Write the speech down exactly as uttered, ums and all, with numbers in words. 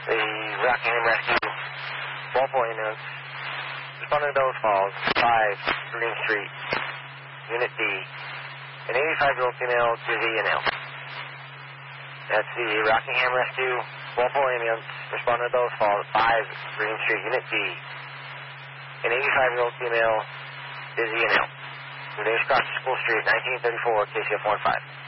The Rockingham Rescue, Walpole ambulance, responding to those calls, five Green Street, Unit D, an eighty-five-year-old female, dizzy and ill. That's the Rockingham Rescue, Walpole ambulance, responding to those calls, five Green Street, Unit D, an eighty-five-year-old female, dizzy and ill. Today's cross School Street, nineteen thirty-four, K C F one five.